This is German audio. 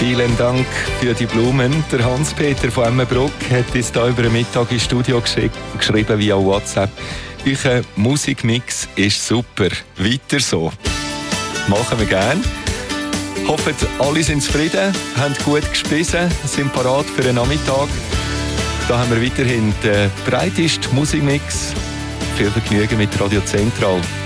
Vielen Dank für die Blumen. Der Hans-Peter von Emmenbruck hat uns hier über den Mittag ins Studio geschrieben via WhatsApp. Euer Musikmix ist super. Weiter so. Machen wir gerne. Hoffen, alle sind zufrieden, haben gut gespissen, sind parat für den Nachmittag. Da haben wir weiterhin den breitesten Musikmix. Viel Vergnügen mit Radio Zentral.